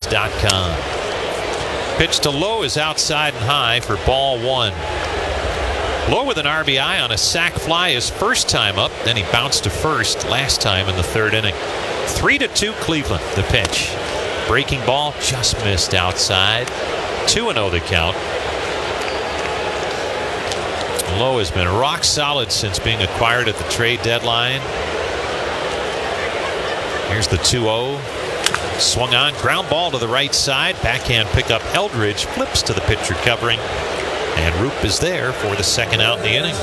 Giants.com. Pitch to Lowe is outside and high for ball one. Lowe with an RBI on a sac fly his first time up. Then he bounced to first last time in the third inning. 3-2 Cleveland, the pitch. Breaking ball just missed outside. 2-0 the count. Lowe has been rock solid since being acquired at the trade deadline. Here's the 2-0. Swung on, ground ball to the right side. Backhand pickup. Eldridge flips to the pitcher covering. And Roop is there for the second out in the inning.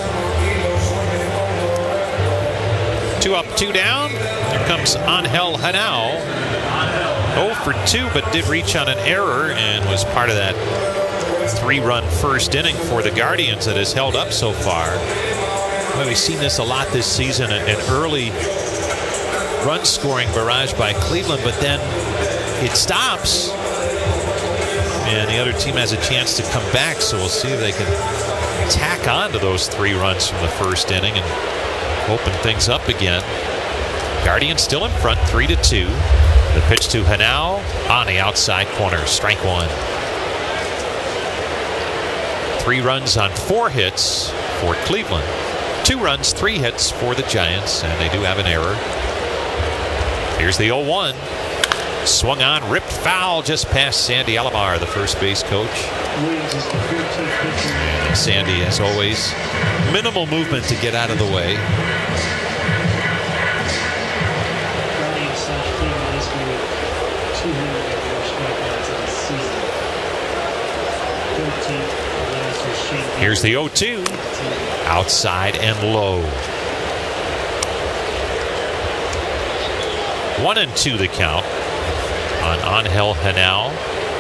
2 up, 2 down. Here comes Angel Henao. 0 for 2, but did reach on an error and was part of that 3-run first inning for the Guardians that has held up so far. Well, we've seen this a lot this season, an early run scoring barrage by Cleveland, but then it stops and the other team has a chance to come back, so we'll see if they can tack on to those 3 runs from the first inning and open things up again. Guardians still in front, 3-2. The pitch to Henao on the outside corner, strike one. 3 runs on 4 hits for Cleveland. 2 runs, 3 hits for the Giants, and they do have an error. Here's the 0-1. Swung on, ripped foul just past Sandy Alomar, the first base coach. And Sandy, as always, minimal movement to get out of the way. Here's the 0-2. Outside and low. 1-2 the count on Angel Henao.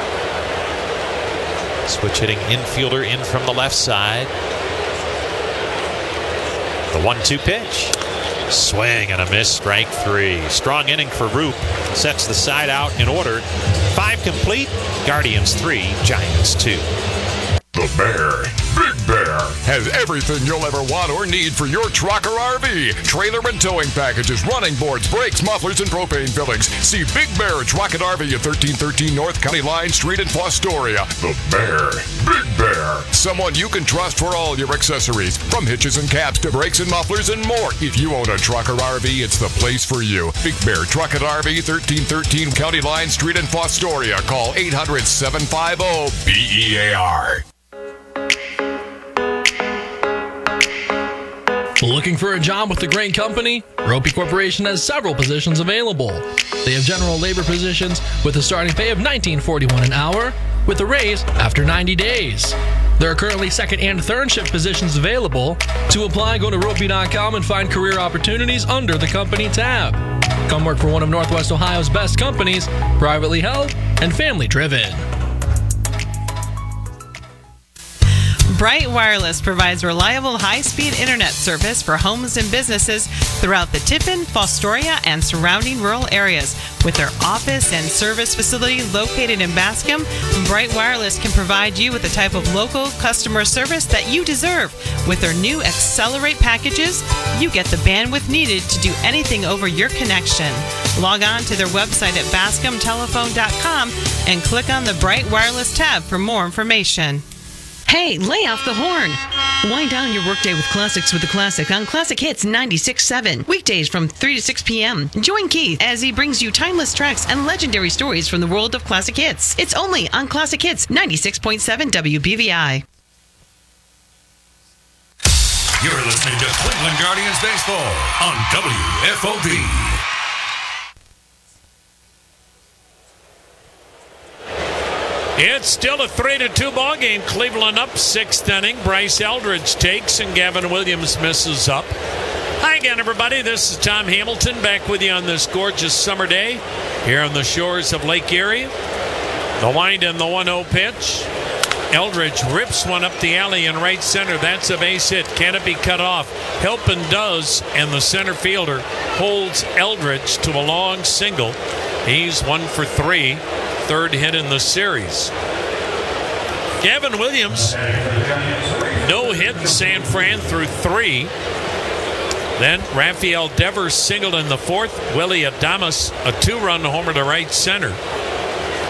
Switch hitting infielder in from the left side. The 1-2 pitch. Swing and a miss, strike 3. Strong inning for Roop. Sets the side out in order. 5 complete. Guardians 3, Giants 2. The Bear, Big Bear, has everything you'll ever want or need for your truck or RV. Trailer and towing packages, running boards, brakes, mufflers, and propane fillings. See Big Bear Truck and RV at 1313 North County Line Street in Fostoria. The Bear, Big Bear, someone you can trust for all your accessories, from hitches and caps to brakes and mufflers and more. If you own a truck or RV, it's the place for you. Big Bear Truck and RV, 1313 County Line Street in Fostoria. Call 800-750-BEAR. Looking for a job with a great company? Ropey Corporation has several positions available. They have general labor positions with a starting pay of $19.41 an hour, with a raise after 90 days. There are currently second and third shift positions available. To apply, go to ropey.com and find career opportunities under the company tab. Come work for one of Northwest Ohio's best companies, privately held and family driven. Bright Wireless provides reliable high-speed internet service for homes and businesses throughout the Tiffin, Fostoria, and surrounding rural areas. With their office and service facility located in Bascom, Bright Wireless can provide you with the type of local customer service that you deserve. With their new Accelerate packages, you get the bandwidth needed to do anything over your connection. Log on to their website at bascomtelephone.com and click on the Bright Wireless tab for more information. Hey, lay off the horn. Wind down your workday with classics with the classic on Classic Hits 96.7. Weekdays from 3 to 6 p.m. Join Keith as he brings you timeless tracks and legendary stories from the world of classic hits. It's only on Classic Hits 96.7 WBVI. You're listening to Cleveland Guardians Baseball on WFOB. It's still a 3-2 ball game. Cleveland up, 6th inning. Bryce Eldridge takes and Gavin Williams misses up. Hi again, everybody. This is Tom Hamilton back with you on this gorgeous summer day here on the shores of Lake Erie. The wind and the 1-0 pitch. Eldridge rips one up the alley in right center. That's a base hit. Can it be cut off? Helpin does, and the center fielder holds Eldridge to a long single. He's 1 for 3. Third hit in the series. Gavin Williams, no hit in San Fran through 3. Then Rafael Devers singled in the 4th. Willie Adames, a 2-run homer to right center.